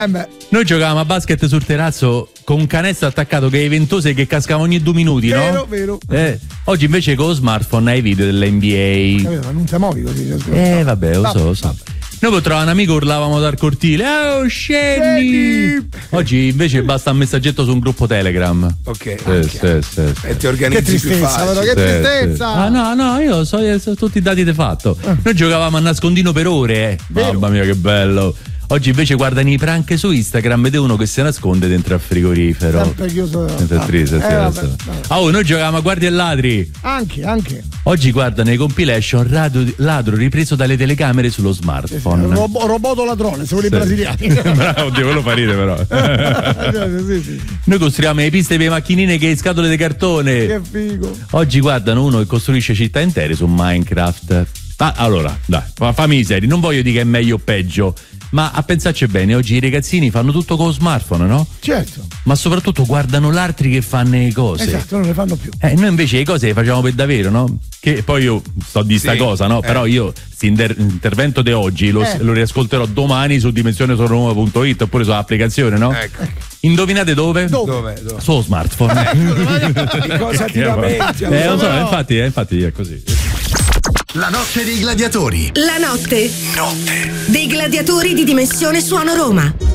Noi giocavamo a basket sul terrazzo con un canestro attaccato che è ventose che cascava ogni 2 minuti, no? Vero. Oggi invece con lo smartphone hai i video dell'NBA. Ma non ti muovi così. Vabbè, lo so. Noi poi trovavamo un amico, urlavamo dal cortile, oh scendi! Oggi invece basta un messaggio su un gruppo Telegram. Ok. Sì. E ti organizzi più facile. Che tristezza! No, io so tutti i dati di fatto. Noi giocavamo a nascondino per ore, Mamma mia che bello. Oggi invece guardano i prank su Instagram ed è uno che si nasconde dentro al frigorifero. Sempre chiuso. Noi giocavamo a guardie e ladri. Anche. Oggi guardano i compilation ladro ripreso dalle telecamere sullo smartphone. Roboto ladrone, sono i brasiliani. Bravo, oddio, quello fa ridere però. Sì. Noi costruiamo le piste per le macchinine che scatole di cartone. Che figo. Oggi guardano uno che costruisce città intere su Minecraft. Allora, dai, fammi seri, non voglio dire che è meglio o peggio. Ma a pensarci bene, oggi i ragazzini fanno tutto con lo smartphone, no? Certo. Ma soprattutto guardano l'altri che fanno le cose. Esatto, non le fanno più. Noi invece le cose le facciamo per davvero, no? Che poi io sto di sta cosa, no? Però io intervento di oggi lo riascolterò domani su dimensionesonoma.it oppure sull'applicazione, no? Ecco. Indovinate dove? Dove? Sullo smartphone. Di cosa ti lamenti? Lo so, infatti è così. La notte dei gladiatori. La notte dei gladiatori di Dimensione Suono Roma.